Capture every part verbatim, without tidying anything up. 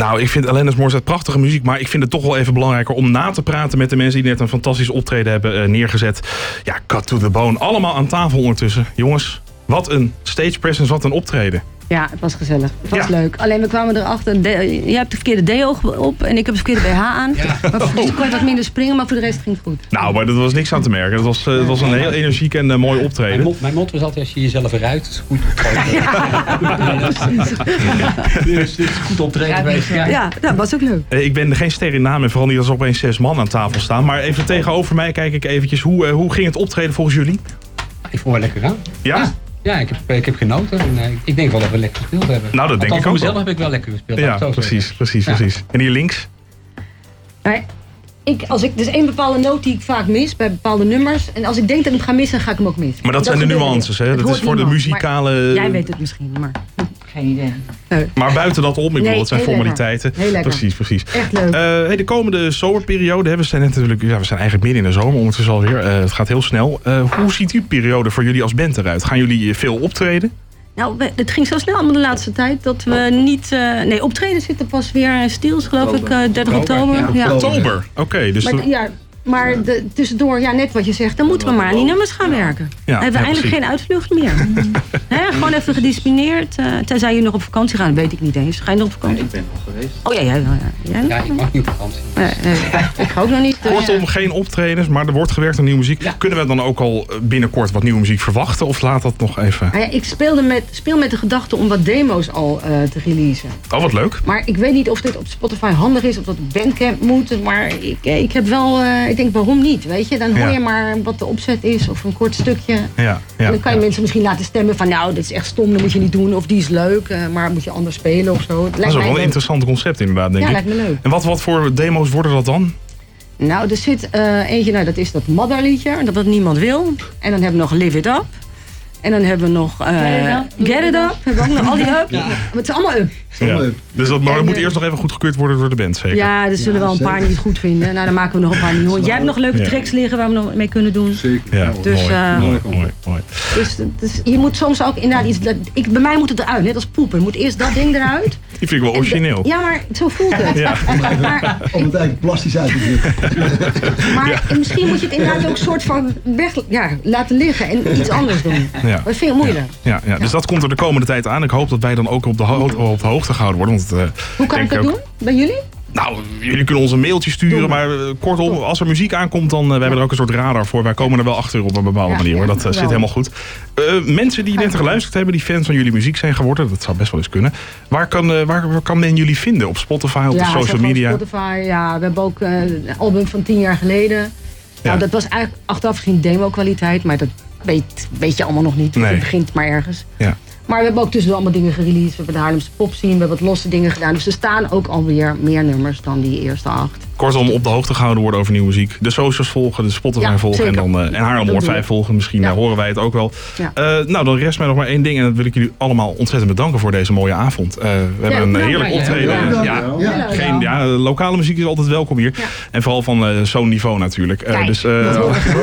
Nou, ik vind Alanis Morissette prachtige muziek, maar ik vind het toch wel even belangrijker om na te praten met de mensen die net een fantastisch optreden hebben uh, neergezet. Ja, cut to the bone. Allemaal aan tafel ondertussen. Jongens, wat een stage presence, wat een optreden. Ja, het was gezellig. Het was ja. leuk. Alleen we kwamen erachter, de, jij hebt de verkeerde deo op en ik heb de verkeerde B H aan. Ja. Maar dus ik kon wat minder springen, maar voor de rest ging het goed. Nou, maar er was niks aan te merken. Het was, uh, het was een heel energiek en uh, mooi optreden. Mijn, mot, mijn motto was altijd, als je jezelf eruit, is goed optreden. Dus het is goed optreden geweest. Ja, ja, dat was ook leuk. Uh, ik ben geen ster in naam en vooral niet als er opeens zes man aan tafel staan. Maar even tegenover mij kijk ik eventjes, hoe, uh, hoe ging het optreden volgens jullie? Ik vond wel lekker aan. Ja? ja. Ja, ik heb, ik heb genoten en uh, ik denk wel dat we lekker gespeeld hebben. Nou, dat denk ik ook. Voor mezelf wel. heb ik wel lekker gespeeld. Ja, precies, precies, ja. precies. En hier links? Nee, ik, als ik, er is één bepaalde noot die ik vaak mis bij bepaalde nummers. En als ik denk dat ik hem ga missen, ga ik hem ook missen. Maar dat, dat zijn de nuances, hè? Dat is voor niemand, de muzikale... Jij weet het misschien, maar... Geen idee. Nee. Maar buiten dat om, ik bedoel, nee, het zijn formaliteiten. Heel lekker. Precies, precies. Echt leuk. Uh, hey, de komende zomerperiode, hè, we zijn natuurlijk, ja, we zijn eigenlijk midden in de zomer ondertussen alweer. Uh, het gaat heel snel. Uh, hoe ziet die periode voor jullie als band eruit? Gaan jullie veel optreden? Nou, het ging zo snel allemaal de laatste tijd dat we niet... Uh, nee, optreden zitten pas weer in Stiels, geloof ik, uh, dertig oktober. Ja, ja. Oktober, oké. Okay, dus maar, ja, maar de, tussendoor, ja, net wat je zegt, dan moeten we maar aan die nummers gaan werken. Ja, dan hebben we ja, eigenlijk geen uitvlucht meer. He, gewoon even gedisciplineerd. Uh, tenzij je nog op vakantie gaat, weet ik niet eens. Ga je nog op vakantie? Ja, ik ben nog geweest. Oh ja, ja, ja. ja, ja ik mag niet op vakantie. Nee, nee, ik ga ook nog niet. Dus. Kortom, geen optredens, maar er wordt gewerkt aan nieuwe muziek. Ja. Kunnen we dan ook al binnenkort wat nieuwe muziek verwachten? Of laat dat nog even? Nou ja, ik speelde met, speel met de gedachte om wat demo's al uh, te releasen. Oh, wat leuk. Maar ik weet niet of dit op Spotify handig is, of dat op Bandcamp moet. Maar ik, ik heb wel, uh, ik denk waarom niet, weet je? Dan hoor je ja. maar wat de opzet is, of een kort stukje. Ja, ja, en dan kan je ja. mensen misschien laten stemmen van, nou, dit is echt stom, dat moet je niet doen. Of die is leuk, uh, maar moet je anders spelen of zo. Het dat is wel een leuk. interessant concept inderdaad, denk ja, ik. Ja, lijkt me leuk. En wat, wat voor demo's worden dat dan? Nou, er zit uh, eentje, nou, dat is dat Mother liedje, dat wat niemand wil. En dan hebben we nog Live It Up. En dan hebben we nog uh, Get It Up. Hebben we ook nog al die up. Ja. Het is allemaal up. Ja. Dus dat, maar dat moet eerst nog even goedgekeurd worden door de band, zeker? Ja, er zullen ja, wel een zeker. paar niet goed vinden. Nou, dan maken we nog een paar nieuwe. Jij hebt nog leuke ja. tracks liggen waar we nog mee kunnen doen. Zeker. Ja, dus, mooi, uh, mooi, mooi, mooi. Dus, dus je moet soms ook inderdaad iets... Ik, bij mij moet het eruit, net als poepen. Er moet eerst dat ding eruit. Die vind ik wel origineel. De, ja, maar zo voelt het. Ja. Maar, om het eigenlijk plastisch uit te zetten. Maar ja. misschien moet je het inderdaad ook soort van weg ja, laten liggen en iets anders doen. Ja. Dat vind ik moeilijk. Ja. Ja, ja, dus dat komt er de komende tijd aan. Ik hoop dat wij dan ook op de, ho- op de hoogte gehouden worden. Want, uh, Hoe kan ik dat ook... doen? Bij jullie? Nou, jullie kunnen ons een mailtje sturen. Doen. Maar uh, kortom, als er muziek aankomt, dan uh, we ja. hebben er ook een soort radar voor. Wij komen er wel achter op een bepaalde ja, manier. Hoor. Dat uh, zit helemaal goed. Uh, mensen die net geluisterd hebben, die fans van jullie muziek zijn geworden. Dat zou best wel eens kunnen. Waar kan, uh, waar, waar kan men jullie vinden? Op Spotify, op ja, de social media? Spotify, ja. We hebben ook uh, een album van tien jaar geleden. Ja. Nou, dat was eigenlijk achteraf gezien demo kwaliteit. Maar dat weet, weet je allemaal nog niet. Nee. Het begint maar ergens. Ja. Maar we hebben ook tussendoor allemaal dingen gereleased. We hebben de Haarlemse pop zien, we hebben wat losse dingen gedaan. Dus er staan ook alweer meer nummers dan die eerste acht. Kortom, op de hoogte gehouden worden over nieuwe muziek. De socials volgen, de Spotify ja, volgen en, dan, uh, en Haarlem Hoort vijf volgen. Misschien ja. uh, horen wij het ook wel. Ja. Uh, nou, dan rest mij nog maar één ding. En dat wil ik jullie allemaal ontzettend bedanken voor deze mooie avond. Uh, we ja, hebben een heerlijk optreden. Ja, ja, ja, ja, geen, ja, lokale muziek is altijd welkom hier. Ja. En vooral van uh, zo'n niveau natuurlijk. Uh, dus uh,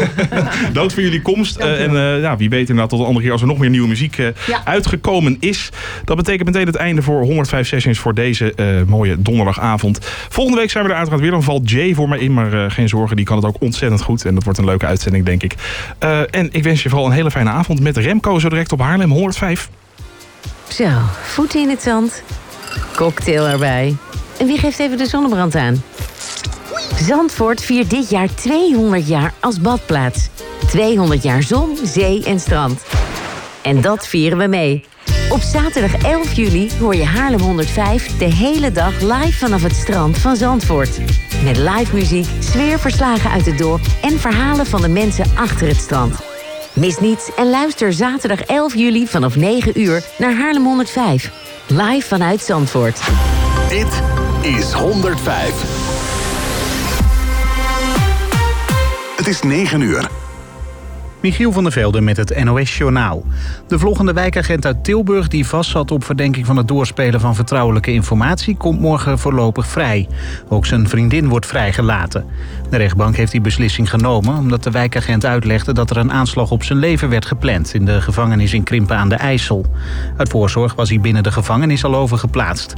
dank voor jullie komst. Uh, en uh, ja, wie weet inderdaad tot een andere keer als er nog meer nieuwe muziek uh, ja. uitgekomen is. Dat betekent meteen het einde voor honderdvijf Sessions voor deze uh, mooie donderdagavond. Volgende week zijn we er uiteraard weer. Dan valt Jay voor mij in, maar uh, geen zorgen. Die kan het ook ontzettend goed. En dat wordt een leuke uitzending, denk ik. Uh, en ik wens je vooral een hele fijne avond met Remco zo direct op Haarlem honderdvijf. Zo, voeten in het zand. Cocktail erbij. En wie geeft even de zonnebrand aan? Zandvoort viert dit jaar tweehonderd jaar als badplaats. tweehonderd jaar zon, zee en strand. En dat vieren we mee. Op zaterdag elf juli hoor je Haarlem honderdvijf de hele dag live vanaf het strand van Zandvoort. Met live muziek, sfeerverslagen uit het dorp en verhalen van de mensen achter het strand. Mis niets en luister zaterdag elf juli vanaf negen uur naar Haarlem honderdvijf. Live vanuit Zandvoort. Dit is honderdvijf. Het is negen uur. Michiel van der Velde met het N O S-journaal. De vloggende wijkagent uit Tilburg die vastzat op verdenking van het doorspelen van vertrouwelijke informatie komt morgen voorlopig vrij. Ook zijn vriendin wordt vrijgelaten. De rechtbank heeft die beslissing genomen omdat de wijkagent uitlegde dat er een aanslag op zijn leven werd gepland in de gevangenis in Krimpen aan de IJssel. Uit voorzorg was hij binnen de gevangenis al overgeplaatst.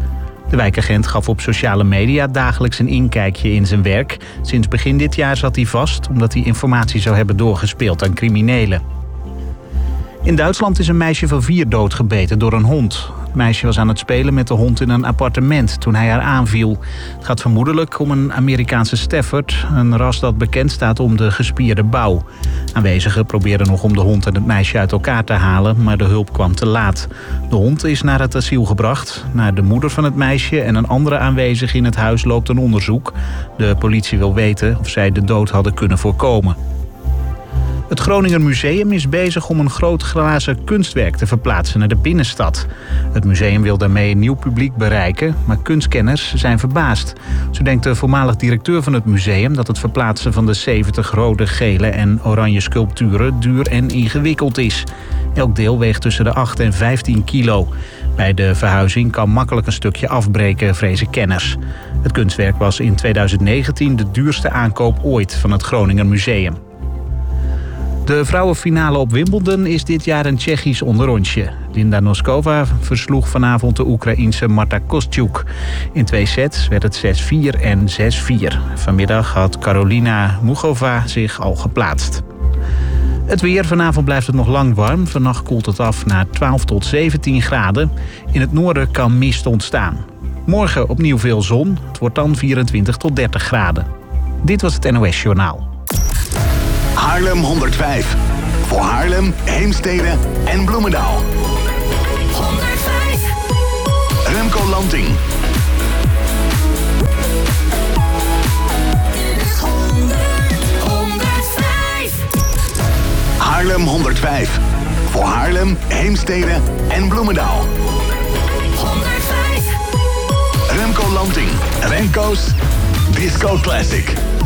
De wijkagent gaf op sociale media dagelijks een inkijkje in zijn werk. Sinds begin dit jaar zat hij vast omdat hij informatie zou hebben doorgespeeld aan criminelen. In Duitsland is een meisje van vier doodgebeten door een hond. Het meisje was aan het spelen met de hond in een appartement toen hij haar aanviel. Het gaat vermoedelijk om een Amerikaanse Stafford, een ras dat bekend staat om de gespierde bouw. Aanwezigen probeerden nog om de hond en het meisje uit elkaar te halen, maar de hulp kwam te laat. De hond is naar het asiel gebracht. Naar de moeder van het meisje en een andere aanwezige in het huis loopt een onderzoek. De politie wil weten of zij de dood hadden kunnen voorkomen. Het Groninger Museum is bezig om een groot glazen kunstwerk te verplaatsen naar de binnenstad. Het museum wil daarmee een nieuw publiek bereiken, maar kunstkenners zijn verbaasd. Zo denkt de voormalig directeur van het museum dat het verplaatsen van de zeventig rode, gele en oranje sculpturen duur en ingewikkeld is. Elk deel weegt tussen de acht en vijftien kilo. Bij de verhuizing kan makkelijk een stukje afbreken, vrezen kenners. Het kunstwerk was in tweeduizend negentien de duurste aankoop ooit van het Groninger Museum. De vrouwenfinale op Wimbledon is dit jaar een Tsjechisch onderrondje. Linda Noskova versloeg vanavond de Oekraïense Marta Kostyuk. In twee sets werd het zes vier en zes vier. Vanmiddag had Karolina Muchova zich al geplaatst. Het weer. Vanavond blijft het nog lang warm. Vannacht koelt het af naar twaalf tot zeventien graden. In het noorden kan mist ontstaan. Morgen opnieuw veel zon. Het wordt dan vierentwintig tot dertig graden. Dit was het N O S Journaal. Haarlem honderdvijf. Voor Haarlem, Heemstede en Bloemendaal. honderdvijf. Remco Lanting. honderdvijf. Haarlem honderdvijf. Voor Haarlem, Heemstede en Bloemendaal. honderdvijf. Remco Lanting. Remco's Disco Classic.